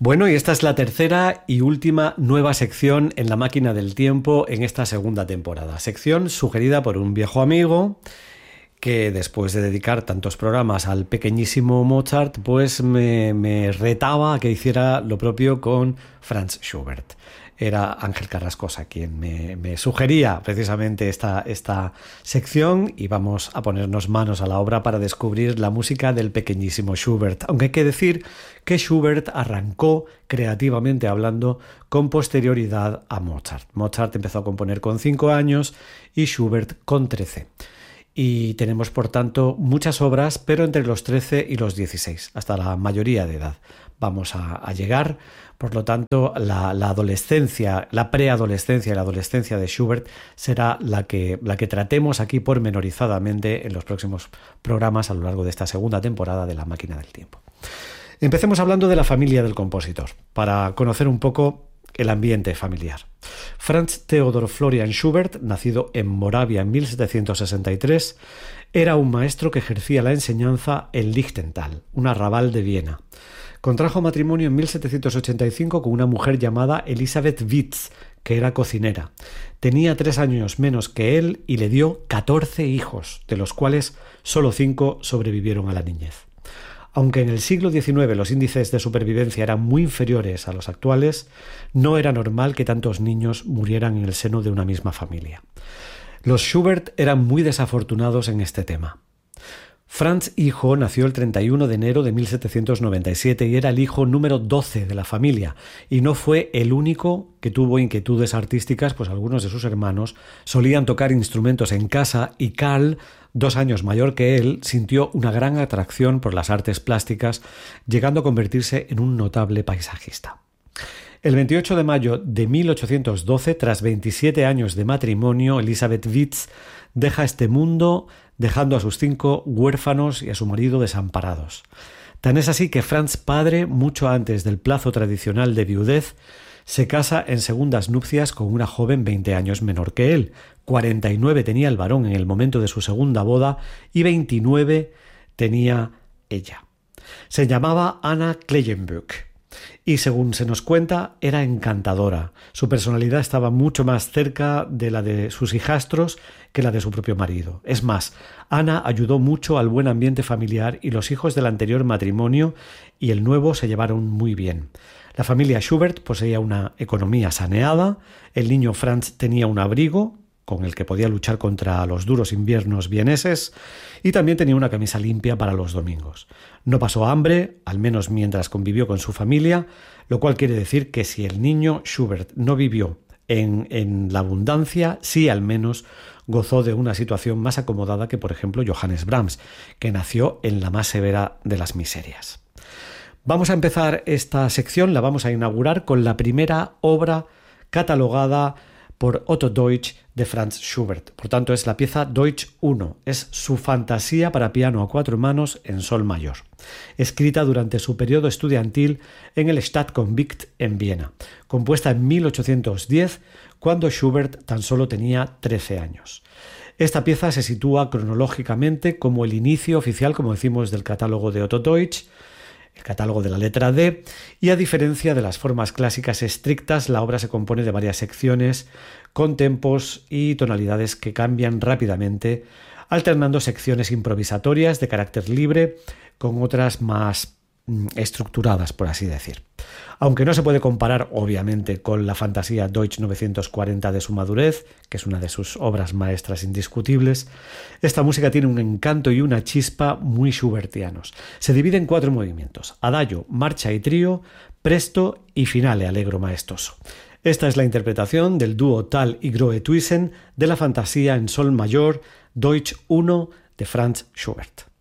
Bueno, y esta es la tercera y última nueva sección en La Máquina del Tiempo en esta segunda temporada. Sección sugerida por un viejo amigo que después de dedicar tantos programas al pequeñísimo Mozart, pues me retaba a que hiciera lo propio con Franz Schubert. Era Ángel Carrascosa quien me sugería precisamente esta sección y vamos a ponernos manos a la obra para descubrir la música del pequeñísimo Schubert. Aunque hay que decir que Schubert arrancó creativamente hablando con posterioridad a Mozart. Mozart empezó a componer con 5 años y Schubert con 13. Y tenemos, por tanto, muchas obras, pero entre los 13 y los 16, hasta la mayoría de edad. Vamos a llegar, por lo tanto, la adolescencia, la preadolescencia y la adolescencia de Schubert será la que tratemos aquí pormenorizadamente en los próximos programas a lo largo de esta segunda temporada de La Máquina del Tiempo. Empecemos hablando de la familia del compositor, para conocer un poco el ambiente familiar. Franz Theodor Florian Schubert, nacido en Moravia en 1763, era un maestro que ejercía la enseñanza en Lichtental, un arrabal de Viena. Contrajo matrimonio en 1785 con una mujer llamada Elisabeth Witz, que era cocinera. Tenía 3 años menos que él y le dio 14 hijos, de los cuales solo 5 sobrevivieron a la niñez. Aunque en el siglo XIX los índices de supervivencia eran muy inferiores a los actuales, no era normal que tantos niños murieran en el seno de una misma familia. Los Schubert eran muy desafortunados en este tema. Franz hijo nació el 31 de enero de 1797 y era el hijo número 12 de la familia, y no fue el único que tuvo inquietudes artísticas, pues algunos de sus hermanos solían tocar instrumentos en casa y Karl, 2 años mayor que él, sintió una gran atracción por las artes plásticas, llegando a convertirse en un notable paisajista. El 28 de mayo de 1812, tras 27 años de matrimonio, Elisabeth Witz deja este mundo, dejando a sus 5 huérfanos y a su marido desamparados. Tan es así que Franz padre, mucho antes del plazo tradicional de viudez, se casa en segundas nupcias con una joven 20 años menor que él. 49 tenía el varón en el momento de su segunda boda y 29 tenía ella. Se llamaba Anna Kleyenböck y, según se nos cuenta, era encantadora. Su personalidad estaba mucho más cerca de la de sus hijastros que la de su propio marido. Es más, Anna ayudó mucho al buen ambiente familiar y los hijos del anterior matrimonio y el nuevo se llevaron muy bien. La familia Schubert poseía una economía saneada, el niño Franz tenía un abrigo con el que podía luchar contra los duros inviernos vieneses y también tenía una camisa limpia para los domingos. No pasó hambre, al menos mientras convivió con su familia, lo cual quiere decir que si el niño Schubert no vivió en la abundancia, sí al menos gozó de una situación más acomodada que, por ejemplo, Johannes Brahms, que nació en la más severa de las miserias. Vamos a empezar esta sección, la vamos a inaugurar con la primera obra catalogada por Otto Deutsch de Franz Schubert. Por tanto, es la pieza Deutsch 1. Es su fantasía para piano a 4 manos en sol mayor, escrita durante su periodo estudiantil en el Stadtkonvikt en Viena, compuesta en 1810, cuando Schubert tan solo tenía 13 años. Esta pieza se sitúa cronológicamente como el inicio oficial, como decimos, del catálogo de Otto Deutsch, el catálogo de la letra D, y a diferencia de las formas clásicas estrictas, la obra se compone de varias secciones con tempos y tonalidades que cambian rápidamente, alternando secciones improvisatorias de carácter libre con otras más estructuradas, por así decir. Aunque no se puede comparar, obviamente, con la fantasía Deutsch 940 de su madurez, que es una de sus obras maestras indiscutibles, esta música tiene un encanto y una chispa muy schubertianos. Se divide en 4 movimientos: adagio, marcha y trío, presto y finale allegro maestoso. Esta es la interpretación del dúo Tal y Grohe Thyssen de la fantasía en sol mayor Deutsch 1 de Franz Schubert.